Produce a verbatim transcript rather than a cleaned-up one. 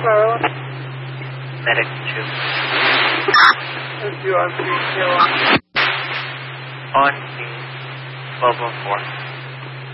Hello. Medic two. Let's do on three, two. On scene, twelve oh four.